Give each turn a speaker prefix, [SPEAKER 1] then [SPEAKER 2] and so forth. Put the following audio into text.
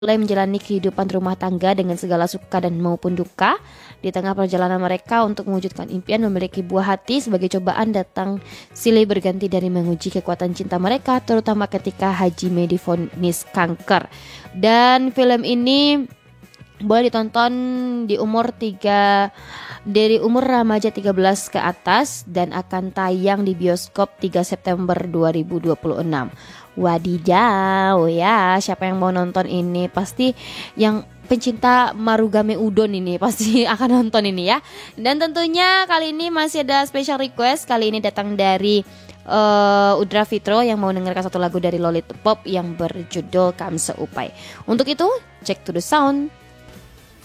[SPEAKER 1] mulai menjalani kehidupan rumah tangga dengan segala suka dan maupun duka. Di tengah perjalanan mereka untuk mewujudkan impian memiliki buah hati, sebagai cobaan datang silih berganti dari menguji kekuatan cinta mereka, terutama ketika Hajime divonis kanker. Dan film ini boleh ditonton di dari umur remaja 13 ke atas dan akan tayang di bioskop 3 September 2026. Wadidaw ya, siapa yang mau nonton ini? Pasti yang pencinta Marugame Udon ini pasti akan nonton ini ya. Dan tentunya kali ini masih ada special request. Kali ini datang dari Udra Fitro yang mau dengarkan satu lagu dari Lollipop yang berjudul Kamse Upai. Untuk itu, check to the sound.